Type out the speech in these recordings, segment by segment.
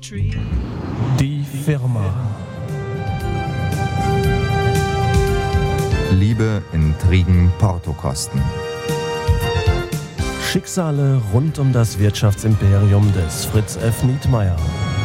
Die Firma. Liebe, Intrigen, Portokosten. Schicksale rund um das Wirtschaftsimperium des Fritz F. Nietmeyer.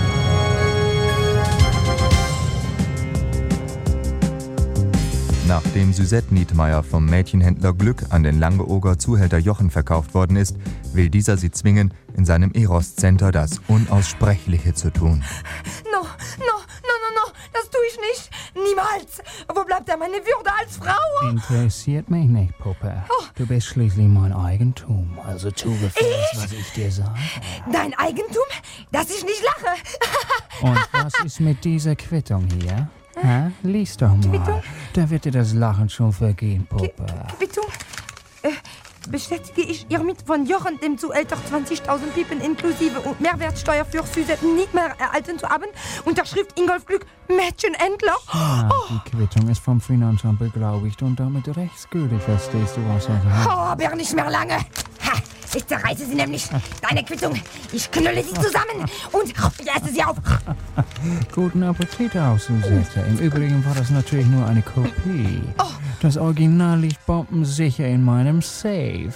Nachdem Suzette Nietmeyer vom Mädchenhändler Glück an den Langeoger Zuhälter Jochen verkauft worden ist, will dieser sie zwingen, in seinem Eros-Center das Unaussprechliche zu tun. No, das tue ich nicht. Niemals. Wo bleibt denn meine Würde als Frau? Interessiert mich nicht, Puppe. Du bist schließlich mein Eigentum. Also tu gefälligst, was ich dir sage. Dein Eigentum? Dass ich nicht lache. Und was ist mit dieser Quittung hier? Hä? Lies doch mal. Quittung? Da wird dir das Lachen schon vergehen, Puppe. Quittung? Bestätige ich hiermit von Jochen dem Zuhälter 20.000 Pipen inklusive und Mehrwertsteuer für Suzette Nietmeyer erhalten zu haben. Unterschrift Ingolf Glück, Mädchenhändler. Ja, die Quittung ist vom Finanzamt beglaubigt und damit rechtsgültig, verstehst du, was er sagt? Aber nicht mehr lange. Ha, ich zerreiße sie nämlich. Deine Quittung. Ich knülle sie zusammen und ich esse sie auf. Guten Appetit auch, Suzette. Im Übrigen war das natürlich nur eine Kopie. Das Original liegt bombensicher in meinem Safe.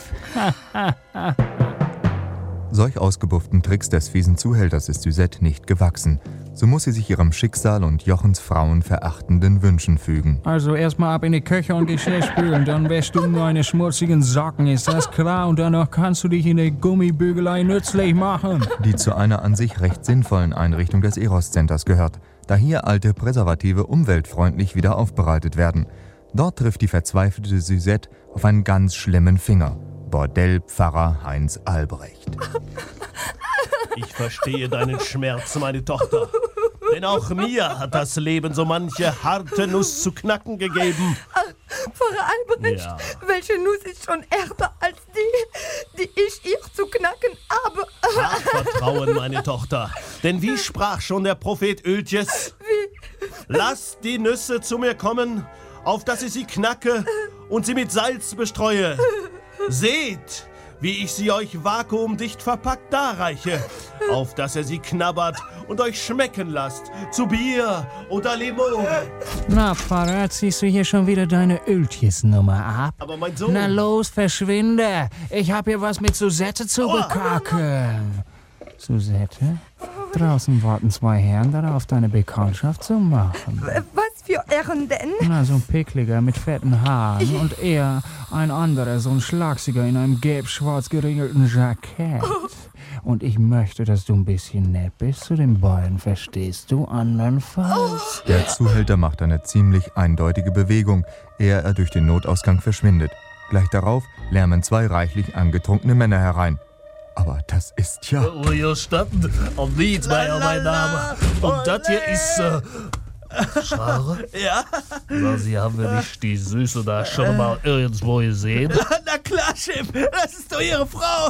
Solch ausgebufften Tricks des fiesen Zuhälters ist Suzette nicht gewachsen. So muss sie sich ihrem Schicksal und Jochens frauenverachtenden Wünschen fügen. Also erstmal ab in die Küche und Geschirr spülen, dann wäschst du meine schmutzigen Socken, ist das klar? Und danach kannst du dich in der Gummibügelei nützlich machen. Die zu einer an sich recht sinnvollen Einrichtung des Eros-Centers gehört, da hier alte Präservative umweltfreundlich wieder aufbereitet werden. Dort trifft die verzweifelte Suzette auf einen ganz schlimmen Finger. Bordellpfarrer Heinz Albrecht. Ich verstehe deinen Schmerz, meine Tochter. Denn auch mir hat das Leben so manche harte Nuss zu knacken gegeben. Ach, Pfarrer Albrecht, Ja. welche Nuss ist schon härter als die ich ihr zu knacken habe? Hab Vertrauen, meine Tochter. Denn wie sprach schon der Prophet Öltjes? Lasst die Nüsse zu mir kommen, auf dass ich sie knacke und sie mit Salz bestreue. Seht, wie ich sie euch vakuumdicht verpackt darreiche, auf dass ihr sie knabbert und euch schmecken lasst, zu Bier oder Limo. Na, Pfarrer, ziehst du hier schon wieder deine Öltjes-Nummer ab? Aber mein Sohn... Na los, verschwinde. Ich hab hier was mit Suzette zu bekacken. Suzette, draußen warten zwei Herren darauf, deine Bekanntschaft zu machen. Was für Ehren denn? Na, so ein Pickliger mit fetten Haaren und er, ein anderer, so ein Schlagsiger in einem gelb-schwarz geringelten Jackett. Und ich möchte, dass du ein bisschen nett bist zu den beiden, verstehst du? Andernfalls... Der Zuhälter macht eine ziemlich eindeutige Bewegung, ehe er durch den Notausgang verschwindet. Gleich darauf lärmen zwei reichlich angetrunkene Männer herein. Aber das ist ja... Gestatten, Nietmeyer, mein Name. Und das hier ist... Schare? Ja? Na, Sie haben wir nicht die Süße da schon mal irgendwo gesehen? Na klar, Chef, das ist doch Ihre Frau.